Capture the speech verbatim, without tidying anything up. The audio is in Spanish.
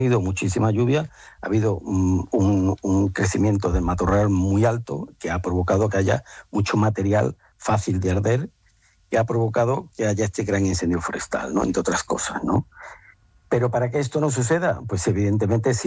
habido muchísima lluvia, ha habido un, un, un crecimiento del matorral muy alto que ha provocado que haya mucho material fácil de arder, que ha provocado que haya este gran incendio forestal, ¿no? Entre otras cosas, ¿no? Pero para que esto no suceda, pues evidentemente sí.